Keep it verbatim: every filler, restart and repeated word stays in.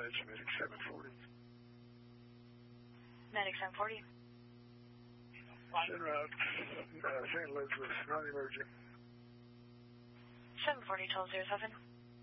Ledge, Medic seven forty. Medic seven forty. En route, uh, Saint Elizabeth, non-emergent. seven forty, twelve oh seven.